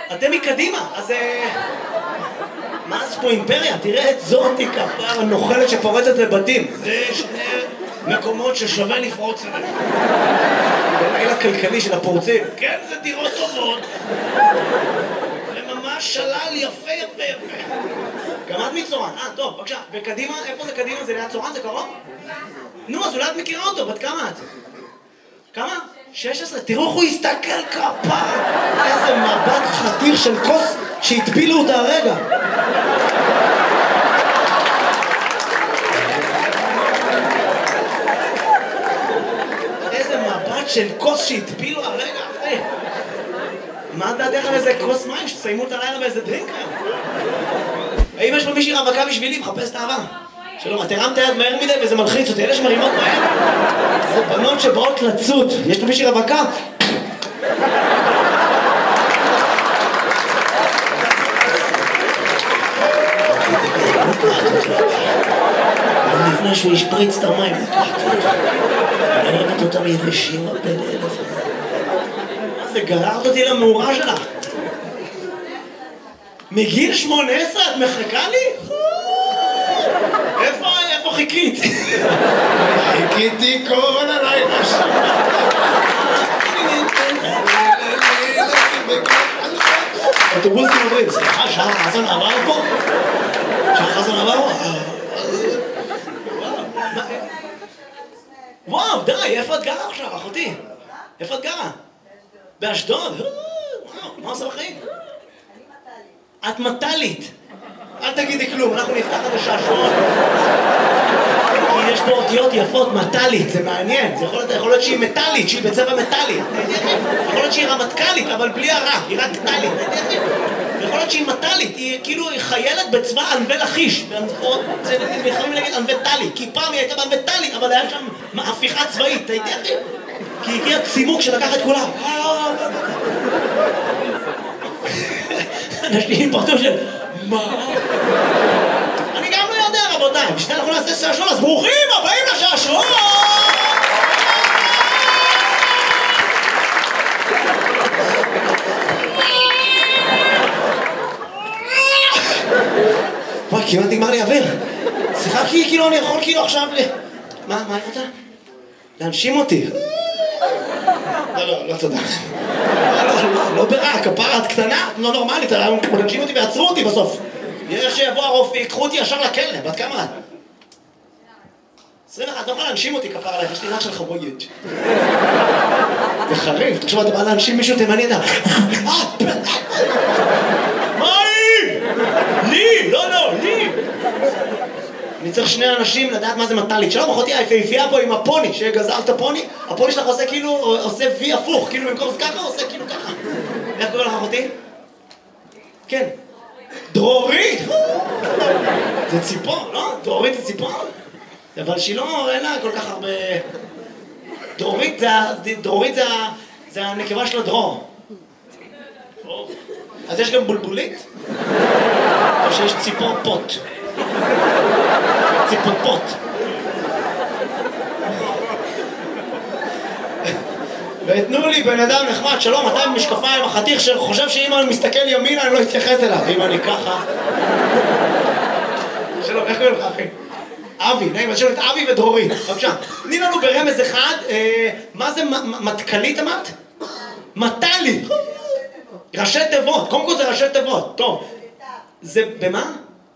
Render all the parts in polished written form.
אתם מקדימה, אז... מה זה פה אימפריה? תראה את זאתי כפר הנוכלת שפורצת לבתים. זה שני מקומות ששווה לפרוץ אליהם. בליל הכלכלי של הפורצים. כן, זה דירות טובות. זה ממש שלל יפה יפה יפה. גם את מצורן. טוב, בבקשה. וקדימה, איפה זה קדימה? זה ליד צורן? זה קרוב? נו, אז אולי את מכירה אותו. בת כמה את? כמה? 16. תראו איך הוא הסתכל כפר. איזה מבט חתיך של כוס שהטפילו אותה הרגע. איזה מבט של כוס שהטפילו הרגע, אחי. מה דעתך על איזה כוס מים שתסיימו את הלילה באיזה דרינק היום? האם יש פה מישהי רווקה בשבילי? מחפש את האהבה. שלום, את הרמת יד מהר מדי וזה מלחיץ אותי. אלה שמרימות מהר זה בנות שבאות לצוד. יש פה מישהי רווקה? לפני שהוא ישפריץ את המים, אני אוהבת אותם יבשים הפה לאלף. מה זה, גררת אותי למאורה שלך? מגיל 18 את מחכה לי? איפה חיכית? חיכיתי כל הלילה שם. אוטובוסים עוברים, סליחה, שחר חסון עבר פה? שחר חסון עבר פה? וואו, די, איפה את גרה עכשיו, אחותי? איפה את גרה? באשדוד? וואו, מה עושה בחיים? את מטלית. אל תגידי כלום, אנחנו נפתח את השעשועון. כי יש פה אותיות יפות, מטלית, זה מעניין. זה יכול להיות שהיא מטלית, שהיא בצבע מטלי. יכול להיות שהיא רמטכ"לית, אבל בלי הרע, היא רק טלית. יכול להיות שהיא מטלית, היא כאילו חיילת בצבא ענבי לכיש. זה יכולים להגיד ענבי טלי, כי פעם היא הייתה בענבי טלי, אבל היה שם הפיכה צבאית, כי הגיע צימוק שלקח את כולם. אנשים פרטו של... מה? אני גם לא יודע, רבותיי. בשביל אנחנו נעשה שעשועון, אז ברוכים הבאים לשעשועון! וואי, כמעט נגמר לי אוויר. סליחה, כאילו אני יכול כאילו עכשיו מה אני רוצה? להנשים אותי. לא, תודה. לא ברע, כפרה, את קטנה, לא נורמלית, להנשים אותי ועצרו אותי בסוף. איך שיבוא הרופא, יקחו אותי ישר לכלא, בת כמה את? 21, את לא יכולה להנשים אותי כפרה עליך, יש לי ריח של חבויג'. זה חריף, תחשוב, אתה בא להנשים מישהו תימני, אתה... מה היא? לי! לא, לי! אני צריך שני אנשים לדעת מה זה מטלית. שלום, אחותי, היפהפייה פה עם הפוני, שגזר את הפוני, הפוני שלך עושה כאילו, עושה וי הפוך, כאילו במקום זה ככה, עושה כאילו ככה. איך קורא לך, אחותי? כן. דרורית! זה ציפור, לא? דרורית זה ציפור? אבל שהיא לא, אין לה כל כך הרבה... דרורית זה הנקבה של הדרור. אז יש גם בולבולית? או שיש ציפור פוט? ציפופות. ותנו לי בן אדם נחמד, שלום, אתה עם משקפיים, החתיך שחושב שאם אני מסתכל ימינה אני לא אתייחס אליו, אם אני ככה. שלום, איך קוראים לך אחי? אבי, נעים, אז שלום את אבי ודרורית. בבקשה, תני לנו ברמז אחד, מה זה מטכלית אמרת? מטלית. ראשי תיבות, קודם כל זה ראשי תיבות, טוב. זה במה?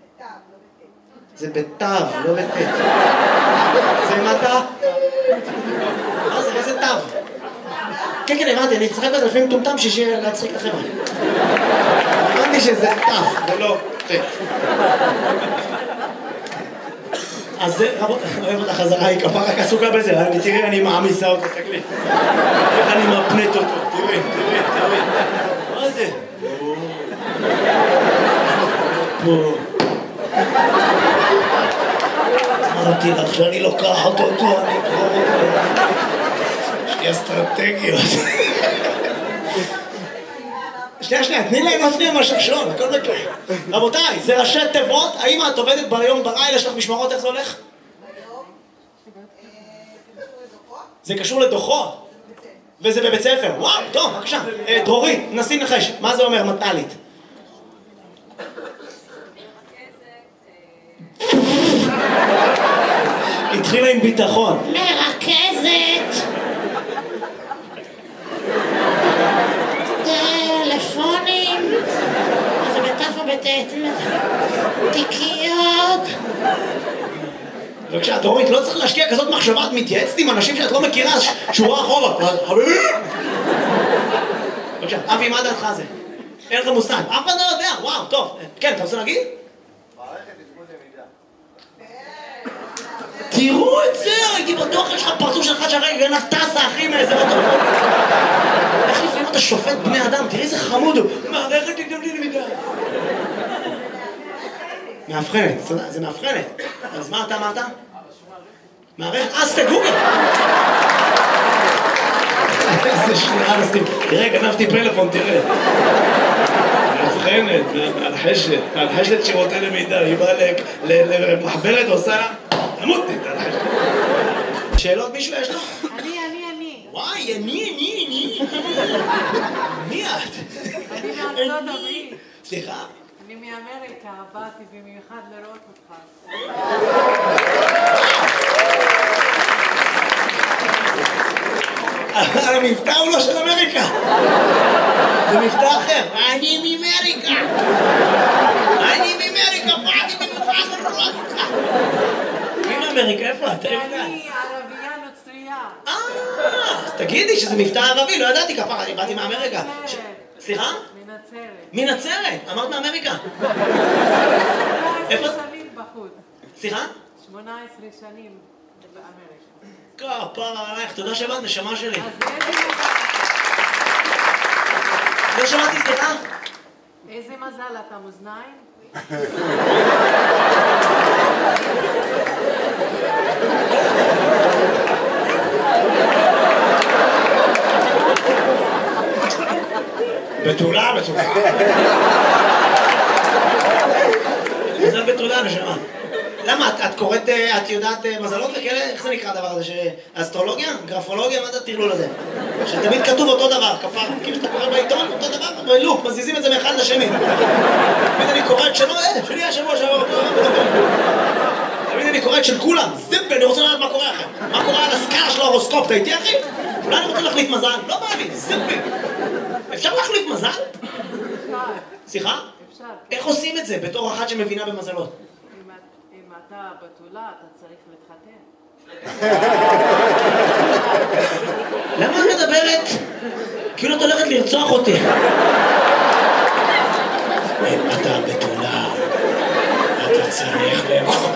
זה בתו, לא בתת. זה מטה? מה זה? איזה תו? כן, הבנתי, אני צחק את לפעמים טומטם שיהיה להצחיק לכם. הבנתי שזה תו, ולא תת. אז זה, רבות, אוהב אותה חזרה, היא כפה רק עסוקה בזה, תראי, אני מעמיסה אותו, תסתכלי. איך אני מפנט אותו, תראי. מה זה? פה. אמרתי לך שאני לוקחת אותו, אני אקרור אותו. יש לי אסטרטגיות. שנייה, תני להם להפניע מהשעשועון, הכל בקרה. רבותיי, זה ראשי תיבות, האם את עובדת ביום בלילה, יש לך משמרות, איך זה הולך? ביום, זה קשור לדוחות. זה קשור לדוחות? וזה בבית ספר. וואו, טוב, בבקשה. דרורית, נסי נחש. מה זה אומר מטלית? התחילה עם ביטחון. מרכזת. טלפונים. זה בתף ובטט. תיקיות. בבקשה, דרורית, לא צריך להשקיע כזאת מחשבה, את מתייעצת עם אנשים שאת לא מכירה, שורה אחורה. בבקשה, אבי, מה דעתך זה? אין לך מושג. אף אחד לא יודע, וואו, טוב. כן, אתה רוצה להגיד? מערכת תפקוד למידה. תראו את זה, הייתי בטוח, יש לך פרצוף שלך שהרגע גנב טסה, אחי, מאיזה מטורפות. איך לפעמים אתה שופט בני אדם? תראי איזה חמוד הוא. מערכת תפקוד למידה. מאבחנת, זה מאבחנת. אז מה אתה אמרת? מערכת, אז תגוגל. איזה שנייה, נסים. תראה, גנבתי פלאפון, תראה. מאבחנת, על חשת שירותי למידה. היא באה למחברת ועושה... תמותי, על חשת. שאלות מישהו יש לו? אני. וואי, אני. מי את? אני מארצות הברית. סליחה? אני מאמריקה, באתי במיוחד לראות אותך. המבטא הוא לא של אמריקה. זה מבטא אחר. אני מאמריקה. באתי במיוחד לראות אותך. מי מאמריקה? איפה את? אני ערבייה נוצרייה. אז תגידי שזה מבטא ערבי, לא ידעתי כפרה, אני באתי מאמריקה. סליחה? מנצרת. מנצרת, אמרת מאמריקה. 18 שנים בחוץ. סליחה? 18 שנים באמריקה. כפרה עלייך, תודה שבאת, נשמה שלי. אז איזה מזל. לא שמעתי, סליחה? איזה מזל, אתה מאזניים? בתולה. מזל בתולה, נשמה. למה? את קוראת, את יודעת מזלות וכאלה? איך זה נקרא הדבר הזה? אסטרולוגיה? גרפולוגיה? מה זה הטרלול הזה? שתמיד כתוב אותו דבר, כפר. כאילו שאתה קורא בעיתון, אותו דבר, בלופ, מזיזים את זה מאחד לשני. תמיד אני קורא את שלו, שלי השבוע שעבר. תמיד אני קורא את של כולם. זיפ, אני רוצה לדעת מה קורה אחר. מה קורה על הסקאלה של ההורוסקופ, אתה איתי אחי? אולי אני רוצה להחליף מזל? לא בא לי, זיפ. אפשר להחליף מזל? אפשר. סליחה? אפשר. איך עושים את זה בתור אחת שמבינה במזלות? אם אתה בתולה, אתה צריך להתחתן. למה את מדברת? כאילו את הולכת לרצוח אותי. אם אתה בתולה, אתה צריך לאכול.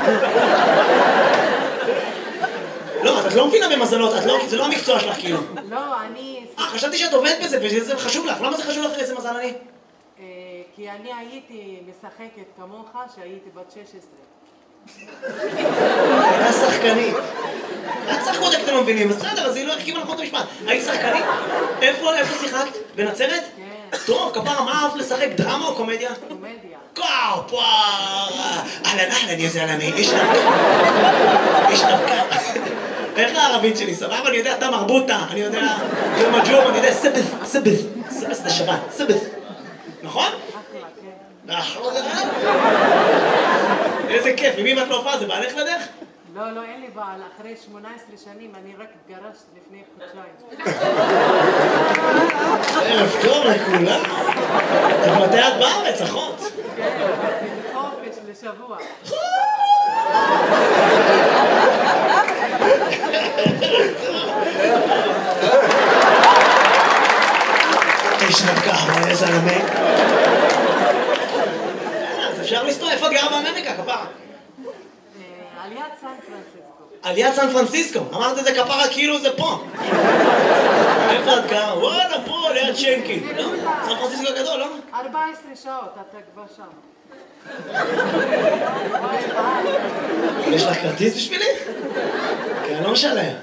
לא, את לא מבינה במזלות, זה לא המקצוע שלך כאילו. לא, אני... חשבתי שאת עובדת בזה וזה חשוב לך. למה זה חשוב לך איזה מזל אני? כי אני הייתי משחקת כמוך שהייתי בת 16. הייתה שחקנית. את שחקות אתם לא מבינים, אז בסדר, אז היא לא החכימה נכון את המשפט. היית שחקנית? איפה שיחקת? בנצרת? כן. טוב, כפרה, מה אהבת לשחק? דרמה או קומדיה? קומדיה. כפרה! אהלן, יא זלמי, איש נבקה. איך הערבית שלי? סבבה? אני יודע, אתה מרבוטה, אני יודע, ג'ום, אני יודע, סבס זה שבת, סבס. נכון? אחלה, כן. איזה כיף, עם מי ואת לא הופעה? זה בעלך לדרך? לא, אין לי בעל. אחרי 18 שנים אני רק התגרשתי לפני חודשיים. ערב טוב לכולם. מתי את בארץ, אחות? כן, חופש לשבוע. איש נבקה, מה איזה זלמי? אז אפשר לסתור, איפה את גרה באמריקה, כפרה? על יד סן פרנסיסקו. על יד סן פרנסיסקו, אמרת את זה כפרה כאילו זה פה. איפה את גרה? וואלה, פה, ליד שנקין. לא? סן פרנסיסקו הגדול, לא? 14 שעות, אתה כבר שם. יש לך כרטיס בשבילי? כי אני לא משלם.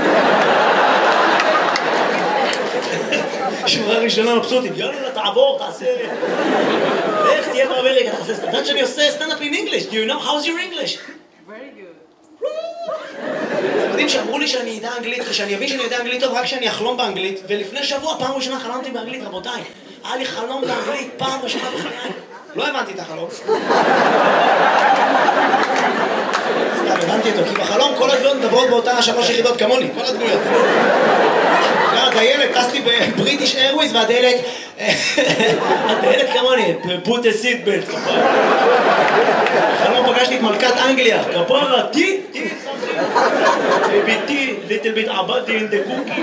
שורה ראשונה מבסוטית, יאללה, תעבור, תעשה... איך תהיה באמריקה, תעשה... אתה יודעת שאני עושה סטנדאפ in English, do you know how's your English? Very good. יודעים שאמרו לי שאני אדע אנגלית, ושאני אבין שאני יודע אנגלית טוב רק כשאני אחלום באנגלית, ולפני שבוע, פעם ראשונה חלמתי באנגלית, רבותיי. היה לי חלום באנגלית, פעם ראשונה בחיי. לא הבנתי את החלום. סתם, הבנתי אותו, כי בחלום כל הדמויות מדברות באותה 3 יחידות כמוני, כל הדמויות. הדיילת, טסתי בבריטיש איירוויז, והדיילת כמוני, put a seat belt. בחלום פגשתי את מלכת אנגליה, כפרה, תי, ביתי, little bit עבדתי in the cookie.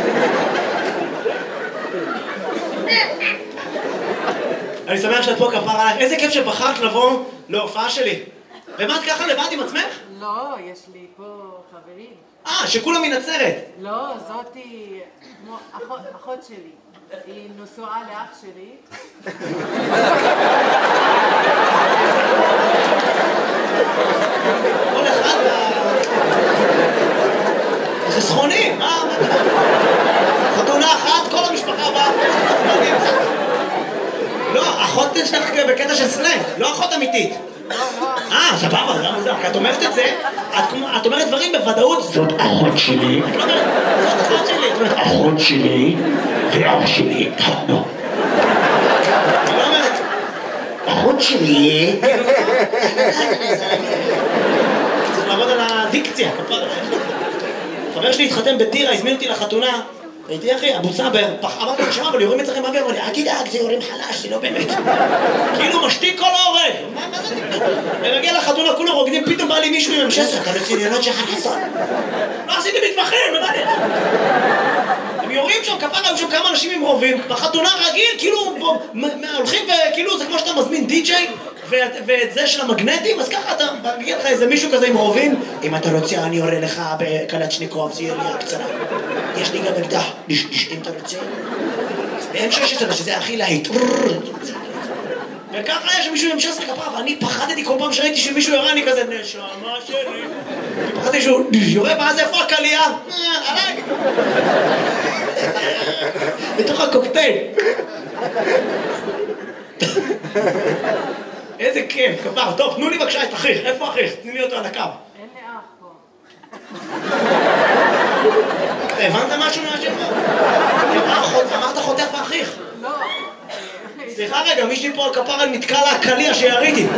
אני שמח שאת פה, כפרה עליך. איזה כיף שבחרת לבוא להופעה שלי. ומה את ככה לבד עם עצמך? לא, יש לי פה חברים. שכולם מנצרת. לא, זאתי כמו אחות שלי. היא נשואה לאח שלי. כל אחד זה סכוני, מה? חתונה אחת, כל המשפחה באה. לא, אחות שלך בקטע של סלנג, לא אחות אמיתית. סבבה, זה מוזר. את אומרת את זה, את אומרת דברים בוודאות. זאת אחות שלי. את לא אומרת, זאת אחות שלי. את אומרת, אחות שלי ואח שלי התחתנו. אני לא אומרת, אחות שלי. צריך לעבוד על הדיקציה. חבר שלי התחתן בטירה, הזמין אותי לחתונה. הייתי אחי, אבו סבר, אמרתי לו, שמע, אבל יורים אצלכם באוויר, אמר לי, אל תדאג, זה יורים חלש, זה לא באמת. כאילו משתיק כל ההורג. מה זה? ומגיע לחתונה, כולם רוקדים, פתאום בא לי מישהו עם M16, אתה בצניונות של חסון. לא עשיתי מתמחים, מה זה? הם יורים שם, כפרה, היו שם כמה אנשים עם רובים, בחתונה רגיל, כאילו, הולכים וכאילו, זה כמו שאתה מזמין די-ג'יי, ואת זה של המגנטים, אז ככה אתה מגיע לך איזה מישהו כזה עם רובים, אם אתה רוצה, אני יורה לך בקלצ'ניקוב, זה ירייה קצרה. יש לי גם אקדח, אם אתה רוצה. ב-M16, שזה הכי להיט. וככה יש מישהו עם M16 כפרה, ואני פחדתי כל פעם שראיתי שמישהו יורה, אני כזה, נשמה שלי. פחדתי שהוא יורה, ואז איפה הקלייה? עליי. בתוך הקוקטייל. איזה כיף, כפר. טוב, תנו לי בבקשה את אחיך. איפה אחיך? תני לי אותו על הקו. אין לי אח פה. הבנת משהו מהשם? אמרת חותך ואחיך. לא. סליחה רגע, מישהי פה על כפר נתקע לה הקליע שיריתי.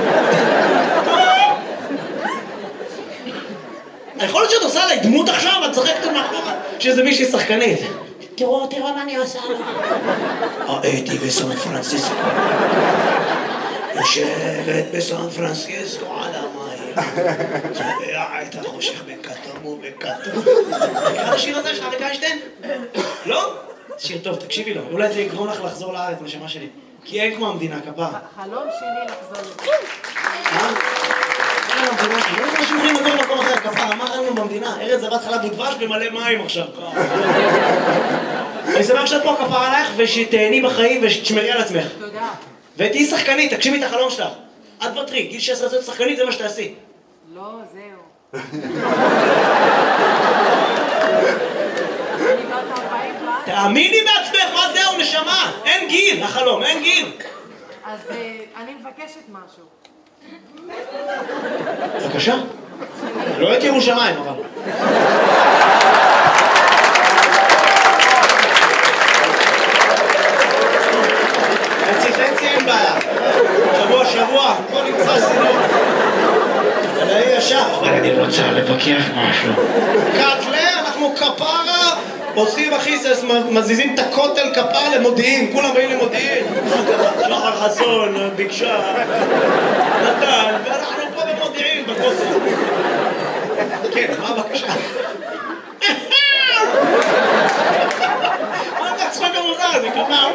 יכול להיות שאת עושה עליי דמות עכשיו, את צוחקת מאחורה, שזה מישהי שחקנית. תראו מה אני עושה לו. הייתי בסן פרנסיסקו. יושבת בסן פרנסיסקו על המים. צובע את החושך בכתום ובכתום. מכיר השיר הזה של אריק איינשטיין? לא? שיר טוב, תקשיבי לו. אולי זה יגרום לך לחזור לארץ, נשמה שלי. כי אין כמו המדינה, כפר. חלום שלי לחזור לזה. אין המדינה, לא יודע שיוכלים לדור למקום אחר, כפר. מה ראינו במדינה? ארץ זבת חלב ודבש במלא מים עכשיו. אני שמח שאת פה, כפר עלייך, ושתהני בחיים ושתשמרי על עצמך. תודה. ותהי שחקנית, תגשימי את החלום שלך. את בטרי, גיל 16 להיות שחקנית, זה מה שתעשי. לא, זהו. אני בת 40 כבר. תאמיני בעצמך, מה זהו, נשמה? אין גיל, החלום, אין גיל. אז אני מבקשת משהו. בבקשה. לא את ירושלים, אבל. חצי אין בעיה. שבוע, בוא נמצא סינור. אבל אני ישר. אני רוצה לבקש משהו. קטלה, אנחנו כפרה, עושים אחי, מזיזים את הכותל כפרה למודיעין, כולם באים למודיעין. שחר חסון, ביקשה, נתן, ואנחנו פה במודיעין, בכותל. כן, מה הבקשה? מה זה הצחוק המוזר הזה, כפרה?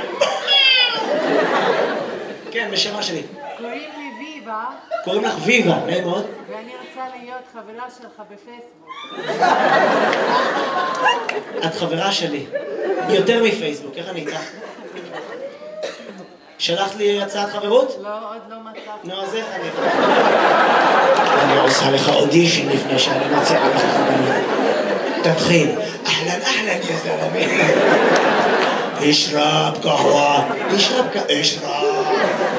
כן, בשמה שלי. קוראים לי ויבה, קוראים לך ויבה, נעים מאוד. ואני רוצה להיות חברה שלך בפייסבוק. את חברה שלי. יותר מפייסבוק, איך אני איתך? שלחת לי הצעת חברות? לא, עוד לא מצאתי. נו, אז איך אני... אני עושה לך אודישן לפני שאני מציעה לך חברות. תתחיל. אהלן, יא זלמי. אשרב קהווה. אשרב.